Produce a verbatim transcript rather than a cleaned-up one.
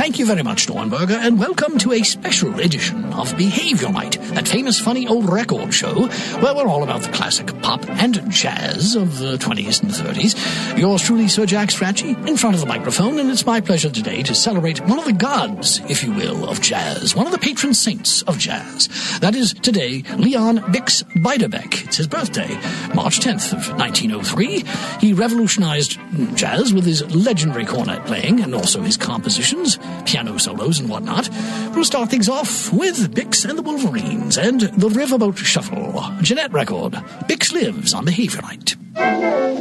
Thank you very much, Dornberger, and welcome to a special edition of Behavior Night, that famous funny old record show where we're all about the classic pop and jazz of the twenties and thirties. Yours truly, Sir Jack Strachey, in front of the microphone, and it's my pleasure today to celebrate one of the gods, if you will, of jazz, one of the patron saints of jazz. That is today Leon Bix Beiderbecke. It's his birthday, March tenth of nineteen oh three. He revolutionized jazz with his legendary cornet playing and also his compositions, piano solos and whatnot. We'll start things off with Bix and the Wolverines and the Riverboat Shuffle, Jeanette record. Bix lives on Behavior Night.